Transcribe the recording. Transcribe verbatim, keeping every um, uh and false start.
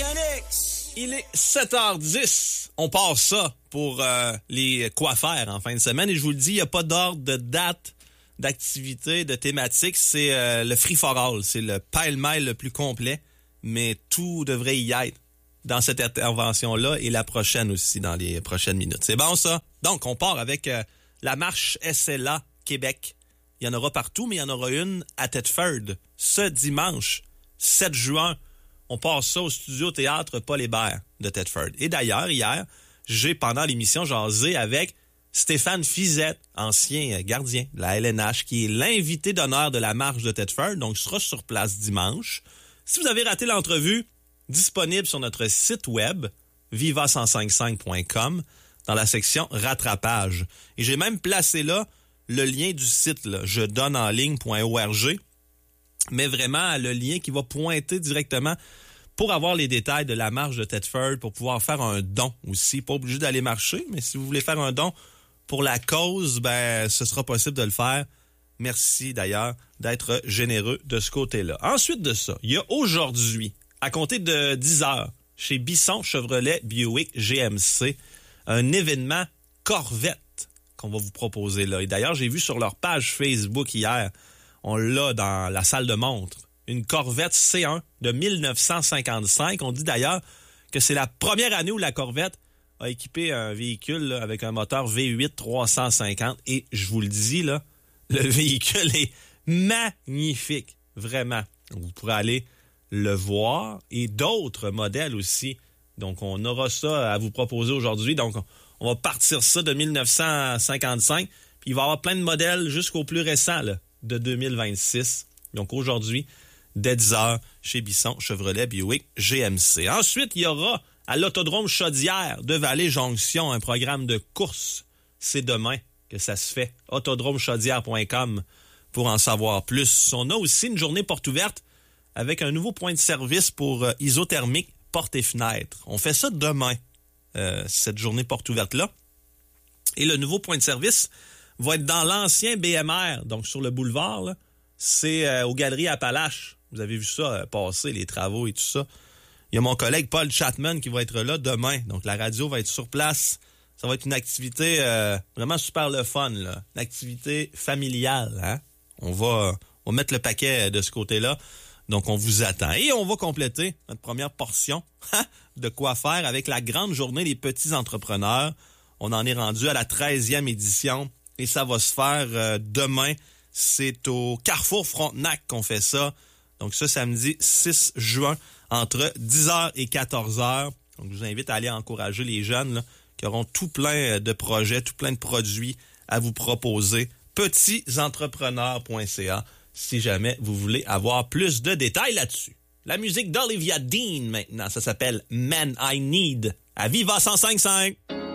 Il est sept heures dix. On part ça pour euh, les quoi faire en fin de semaine. Et je vous le dis, il n'y a pas d'ordre de date, d'activité, de thématique. C'est euh, le free for all. C'est le pêle-mêle le plus complet. Mais tout devrait y être dans cette intervention-là et la prochaine aussi, dans les prochaines minutes. C'est bon, ça? Donc, on part avec euh, la marche S L A Québec. Il y en aura partout, mais il y en aura une à Thetford ce dimanche, sept juin. On passe ça au studio théâtre Paul Hébert de Thetford. Et d'ailleurs, hier, j'ai, pendant l'émission, jasé avec Stéphane Fizette, ancien gardien de la L N H, qui est l'invité d'honneur de la marche de Thetford, donc il sera sur place dimanche. Si vous avez raté l'entrevue, disponible sur notre site web, viva cent cinquante-cinq point com, dans la section rattrapage. Et j'ai même placé là le lien du site, là, je donne en ligne point org, mais vraiment le lien qui va pointer directement pour avoir les détails de la marche de Thetford, pour pouvoir faire un don aussi. Pas obligé d'aller marcher, mais si vous voulez faire un don pour la cause, ben ce sera possible de le faire. Merci d'ailleurs d'être généreux de ce côté-là. Ensuite de ça, il y a aujourd'hui, à compter de dix heures, chez Bisson Chevrolet Buick G M C, un événement Corvette qu'on va vous proposer là. Et d'ailleurs, j'ai vu sur leur page Facebook hier, on l'a dans la salle de montre, une Corvette C un de dix-neuf cent cinquante-cinq. On dit d'ailleurs que c'est la première année où la Corvette a équipé un véhicule là, avec un moteur V huit trois cent cinquante. Et je vous le dis, là, le véhicule est magnifique, vraiment. Donc, vous pourrez aller le voir et d'autres modèles aussi. Donc, on aura ça à vous proposer aujourd'hui. Donc, on va partir ça de dix-neuf cent cinquante-cinq. Puis, il va y avoir plein de modèles jusqu'au plus récent là, de deux mille vingt-six. Donc, aujourd'hui, dès dix heures, chez Bisson Chevrolet Buick G M C. Ensuite, il y aura à l'Autodrome Chaudière de Vallée-Jonction un programme de course. C'est demain que ça se fait. autodrome chaudière point com pour en savoir plus. On a aussi une journée porte ouverte avec un nouveau point de service pour euh, isothermique, portes et fenêtres. On fait ça demain, euh, cette journée porte ouverte-là. Et le nouveau point de service va être dans l'ancien B M R, donc sur le boulevard, là. C'est euh, aux Galeries Appalaches. Vous avez vu ça euh, passer, les travaux et tout ça. Il y a mon collègue Paul Chapman qui va être là demain. Donc, la radio va être sur place. Ça va être une activité euh, vraiment super le fun, là. Une activité familiale, hein? On va, on va mettre le paquet de ce côté-là. Donc, on vous attend. Et on va compléter notre première portion de quoi faire avec la grande journée des petits entrepreneurs. On en est rendu à la treizième édition et ça va se faire euh, demain. C'est au Carrefour Frontenac qu'on fait ça. Donc, ce samedi six juin, entre dix heures et quatorze heures. Donc, je vous invite à aller encourager les jeunes là, qui auront tout plein de projets, tout plein de produits à vous proposer. petits entrepreneurs point c a si jamais vous voulez avoir plus de détails là-dessus. La musique d'Olivia Dean maintenant, ça s'appelle Man I Need à Viva cent cinquante-cinq.